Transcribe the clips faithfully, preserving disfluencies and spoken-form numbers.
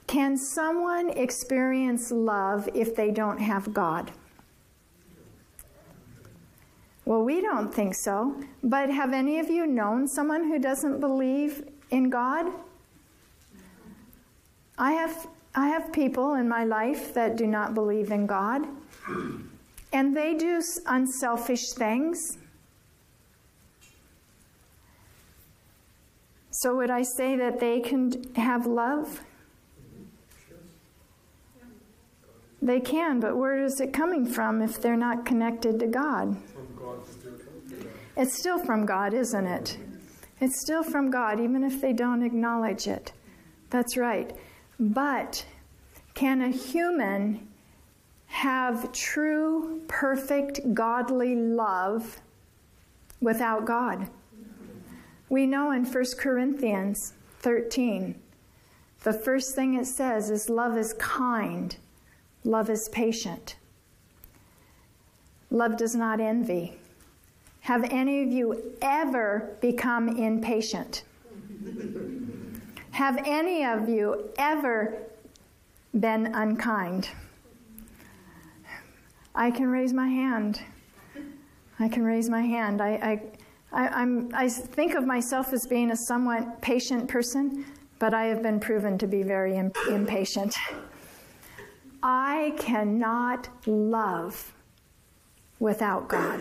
Can someone experience love if they don't have God? Well, we don't think so. But have any of you known someone who doesn't believe in God? I have I have people in my life that do not believe in God. And they do unselfish things. So would I say that they can have love? They can, but where is it coming from if they're not connected to God? It's still from God, isn't it? It's still from God, even if they don't acknowledge it. That's right. But can a human have true, perfect, godly love without God? We know in First Corinthians thirteen, the first thing it says is love is kind, love is patient. Love does not envy. Have any of you ever become impatient? Have any of you ever been unkind? I can raise my hand. I can raise my hand. I, I, I, I'm, I think of myself as being a somewhat patient person, but I have been proven to be very imp- impatient. I cannot love without God.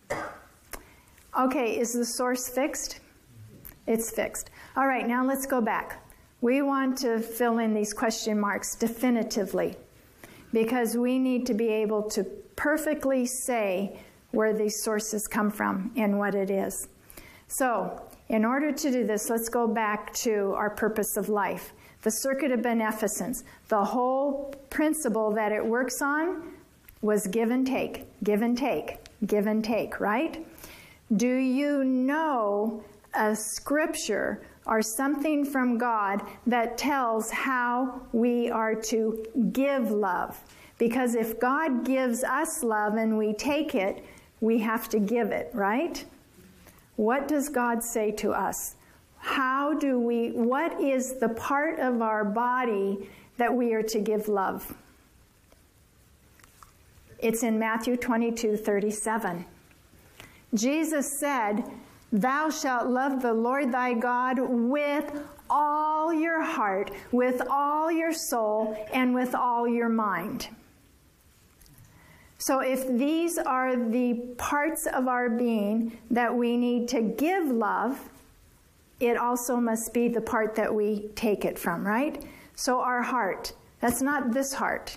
Okay, is the source fixed? It's fixed. All right, now let's go back. We want to fill in these question marks definitively because we need to be able to perfectly say where these sources come from and what it is. So, in order to do this, let's go back to our purpose of life. The circuit of beneficence. The whole principle that it works on was give and take, give and take, give and take, right? Do you know a scripture or something from God that tells how we are to give love? Because if God gives us love and we take it, we have to give it, right? What does God say to us? How do we, what is the part of our body that we are to give love? It's in Matthew twenty-two thirty-seven. Jesus said, "Thou shalt love the Lord thy God with all your heart, with all your soul, and with all your mind." So if these are the parts of our being that we need to give love, it also must be the part that we take it from, right? So our heart, that's not this heart.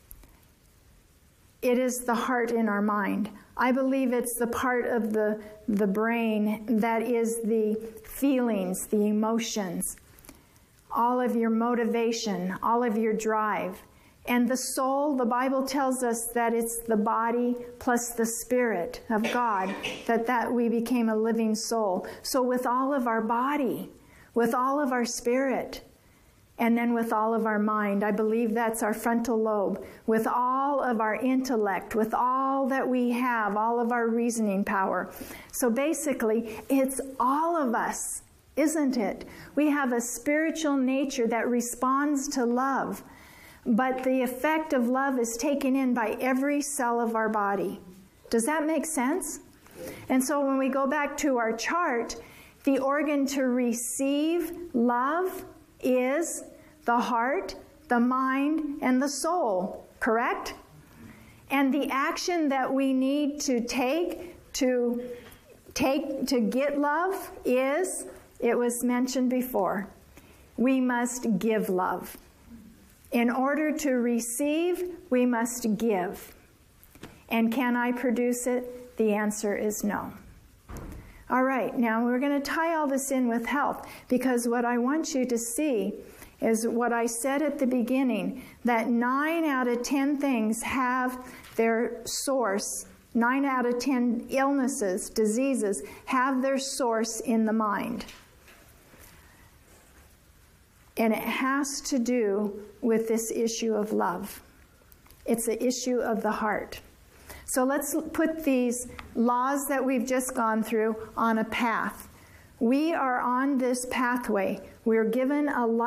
It is the heart in our mind. I believe it's the part of the, the brain that is the feelings, the emotions, all of your motivation, all of your drive. And the soul, the Bible tells us that it's the body plus the spirit of God, that, that we became a living soul. So with all of our body, with all of our spirit, and then with all of our mind, I believe that's our frontal lobe, with all of our intellect, with all that we have, all of our reasoning power. So basically, it's all of us, isn't it? We have a spiritual nature that responds to love. But the effect of love is taken in by every cell of our body. Does that make sense? And so when we go back to our chart, the organ to receive love is the heart, the mind, and the soul, correct? And the action that we need to take to take to get love is, it was mentioned before, we must give love. In order to receive, we must give. And can I produce it? The answer is no. All right, now we're going to tie all this in with health, because what I want you to see is what I said at the beginning, that nine out of ten things have their source, nine out of ten illnesses, diseases, have their source in the mind. And it has to do with this issue of love. It's an issue of the heart. So let's put these laws that we've just gone through on a path. We are on this pathway. We're given a